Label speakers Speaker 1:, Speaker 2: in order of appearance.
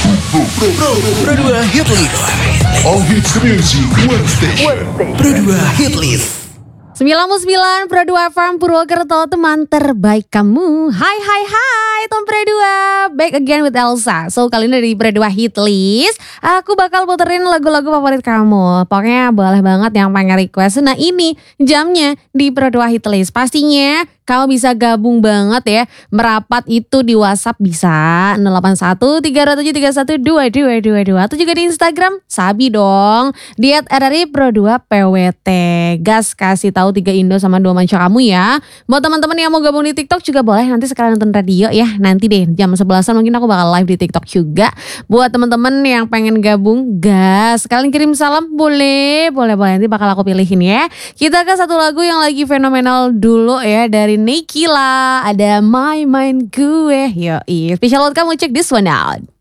Speaker 1: Pro 2 Hit List.
Speaker 2: All hits music, one station.
Speaker 1: Pro 2 Hit List.
Speaker 3: 99 Pro 2 FM Purwokerto, teman terbaik kamu. Hai Tom Pro 2, back again with Elsa. So kali ini di Pro 2 Hit List, aku bakal puterin lagu-lagu favorit kamu. Pokoknya boleh banget yang pengen request. Nah ini jamnya di Pro 2 Hit List. Pastinya kamu bisa gabung banget ya. Merapat itu di WhatsApp bisa 081 307 31 2222 atau juga di Instagram Sabi dong. Di @RRI Pro 2 PWT. Gas kasih tahu 3 Indo sama 2 manca kamu ya. Buat teman-teman yang mau gabung di TikTok juga boleh, nanti sekalian nonton radio ya. Nanti deh jam 11-an mungkin aku bakal live di TikTok juga. Buat teman-teman yang pengen gabung, gas sekalian kirim salam boleh nanti bakal aku pilihin ya. Kita ke satu lagu yang lagi fenomenal dulu ya, dari Nikila, ada My Mind Gue. Yoi, special buat kamu, check this one out.